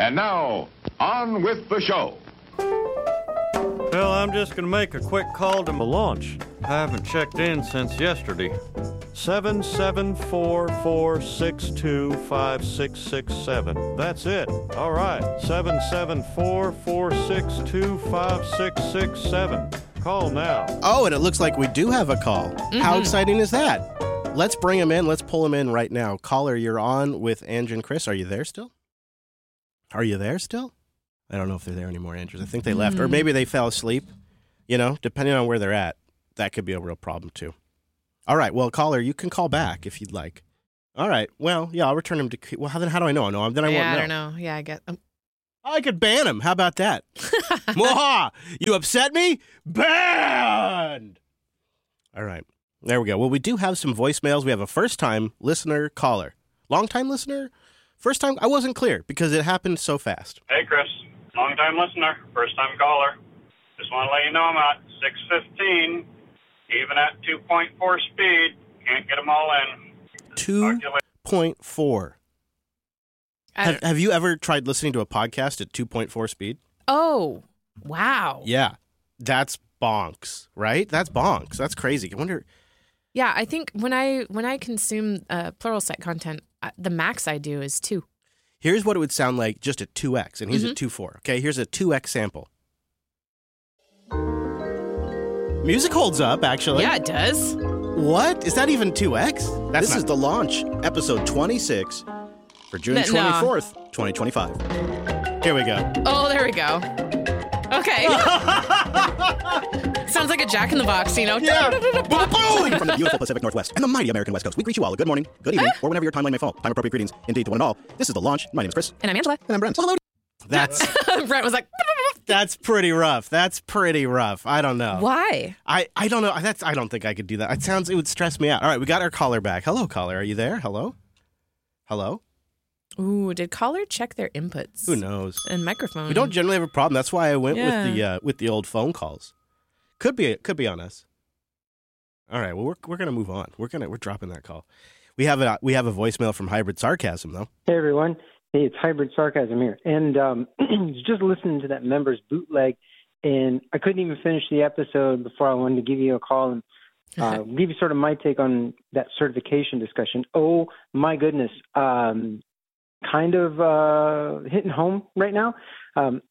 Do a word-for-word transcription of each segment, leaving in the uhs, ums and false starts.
And now, on with the show. Well, I'm just going to make a quick call to the launch. I haven't checked in since yesterday. seven seven four four six two five six six seven. That's it. All right. seven seven four four six two five six six seven. Call now. Oh, and it looks like we do have a call. Mm-hmm. How exciting is that? Let's bring him in. Let's pull him in right now. Caller, you're on with Ange and Chris. Are you there still? Are you there still? I don't know if they're there anymore, Andrews. I think they left. Mm. Or maybe they fell asleep. You know, depending on where they're at, that could be a real problem, too. All right. Well, caller, you can call back if you'd like. All right. Well, yeah, I'll return him to... Well, how, then how do I know? I know him. Then I yeah, won't know. I don't know. Yeah, I get... Um... I could ban him. How about that? Mwaha! You upset me? Banned! All right. There we go. Well, we do have some voicemails. We have a first-time listener caller. Long-time listener? First time? I wasn't clear because it happened so fast. Hey, Chris. Long-time listener. First-time caller. Just want to let you know I'm at six fifteen. Even at two point four speed, can't get them all in. two point four. Have, have you ever tried listening to a podcast at two point four speed? Oh, wow. Yeah. That's bonks, right? That's bonks. That's crazy. I wonder... Yeah, I think when I when I consume uh, Pluralsight content, uh, the max I do is two. Here's what it would sound like just at two x, and he's mm-hmm. at two point four. Okay, here's a two x sample. Music holds up, actually. Yeah, it does. What? Is that even two x? That's this not... is The Launch, episode twenty-six, for June no, twenty-fourth, no. twenty twenty-five. Here we go. Oh, there we go. Okay. Sounds like a Jack in the Box, you know? Yeah. Boom! From the beautiful Pacific Northwest and the mighty American West Coast, we greet you all a good morning, good evening, or whenever your timeline may fall. Time-appropriate greetings, indeed, to one and all. This is The Launch. My name is Chris. And I'm Angela. And I'm Brent. Well, hello. That's... Brent was like... That's pretty rough. That's pretty rough. I don't know. Why? I, I don't know. That's I don't think I could do that. It sounds... It would stress me out. All right, we got our caller back. Hello, caller. Are you there? Hello? Hello? Ooh, did caller check their inputs? Who knows? And microphone. We don't generally have a problem. That's why I went yeah. with the uh, with the old phone calls. Could be could be on us. All right. Well, we're we're gonna move on. We're gonna we're dropping that call. We have a we have a voicemail from Hybrid Sarcasm though. Hey everyone. Hey, it's Hybrid Sarcasm here, and um, just listening to that members bootleg, and I couldn't even finish the episode before I wanted to give you a call and uh, give you sort of my take on that certification discussion. Oh my goodness. Um, kind of uh, hitting home right now. Um,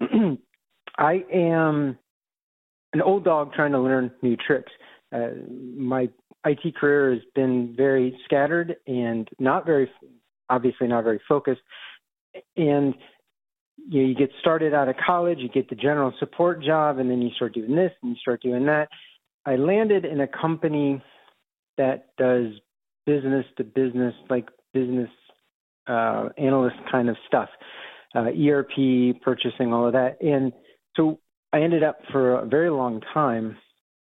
I am an old dog trying to learn new tricks. Uh, my I T career has been very scattered and not very, obviously not very focused. And you know, you get started out of college, you get the general support job, and then you start doing this and you start doing that. I landed in a company that does business to business, like business Uh, analyst kind of stuff, uh, E R P, purchasing, all of that. And so I ended up for a very long time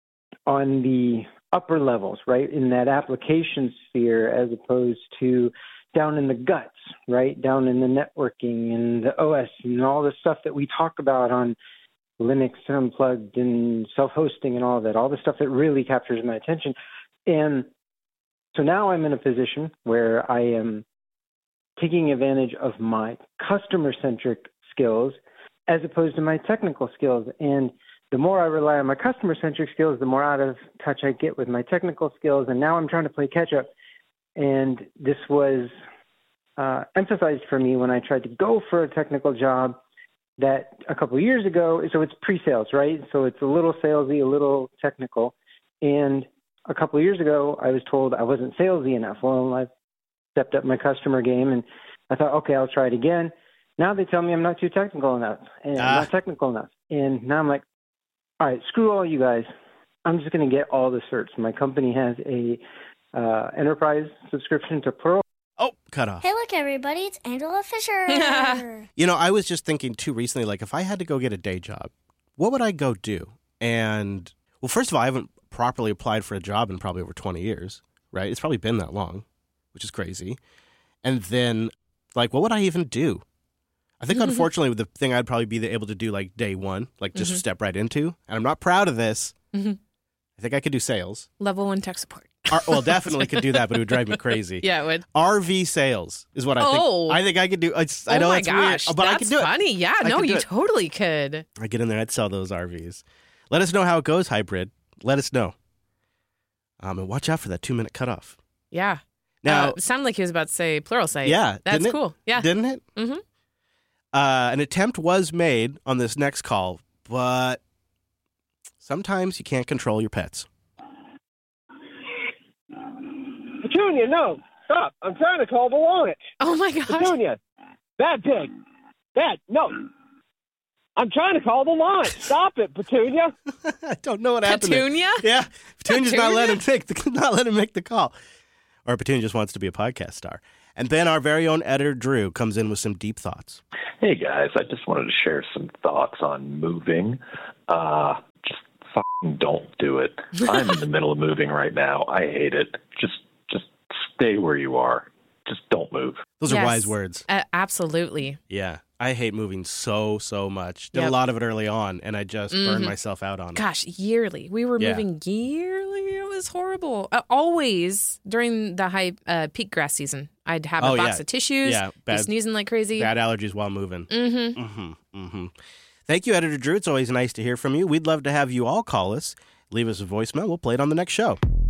on the upper levels, right, in that application sphere as opposed to down in the guts, right, down in the networking and the O S and all the stuff that we talk about on Linux Unplugged and self-hosting and all of that, all the stuff that really captures my attention. And so now I'm in a position where I am taking advantage of my customer-centric skills as opposed to my technical skills. And the more I rely on my customer-centric skills, the more out of touch I get with my technical skills. And now I'm trying to play catch-up. And this was uh, emphasized for me when I tried to go for a technical job that a couple of years ago. So it's pre-sales, right? So it's a little salesy, a little technical. And a couple of years ago, I was told I wasn't salesy enough. Well, I've stepped up my customer game, and I thought, okay, I'll try it again. Now they tell me I'm not too technical enough, and ah. I'm not technical enough. And now I'm like, all right, screw all you guys. I'm just going to get all the certs. My company has a uh, enterprise subscription to Plurl. Oh, cut off. Hey, look, everybody, it's Angela Fisher. You know, I was just thinking, too, recently, like, if I had to go get a day job, what would I go do? And, well, first of all, I haven't properly applied for a job in probably over twenty years, right? It's probably been that long, which is crazy. And then, like, what would I even do? I think, mm-hmm. unfortunately, the thing I'd probably be able to do, like, day one, like, just mm-hmm. step right into, and I'm not proud of this, mm-hmm. I think I could do sales. Level one tech support. R- well, definitely could do that, but it would drive me crazy. Yeah, it would. R V sales is what I Oh. think. I think I could do. It's, I oh know my it's gosh, weird, but that's I could do funny. Yeah, I no, could do you it. totally could. it. I get in there, I'd sell those R Vs. Let us know how it goes, Hybrid. Let us know. Um, and watch out for that two-minute cutoff. Yeah. Now, uh, it sounded like he was about to say Pluralsight. yeah, That's didn't it? cool. Yeah. Didn't it? Mm-hmm. Uh, an attempt was made on this next call, but sometimes you can't control your pets. Petunia, no, stop. I'm trying to call the launch. Oh my gosh. Petunia, that pig. That, no. I'm trying to call the launch. Stop it, Petunia. I don't know what happened there. Petunia? Yeah, Petunia's not Petunia? letting him take the, not letting him make the call. Or Petunia just wants to be a podcast star. And then our very own editor Drew comes in with some deep thoughts. Hey guys, I just wanted to share some thoughts on moving. Uh, just fucking don't do it. I'm in the middle of moving right now. I hate it. Just, just stay where you are. Just don't move. Those Yes. are wise words. Uh, absolutely. Yeah, I hate moving so so much. Did Yep. a lot of it early on, and I just burned myself out on it. Gosh, yearly. We were Yeah. moving yearly. It was horrible. Uh, always during the high uh, peak grass season, I'd have a Oh, box yeah. of tissues. Yeah, be bad- sneezing like crazy. Bad allergies while moving. Mm-hmm. Mm-hmm. Mm-hmm. Thank you, Editor Drew. It's always nice to hear from you. We'd love to have you all call us. Leave us a voicemail. We'll play it on the next show.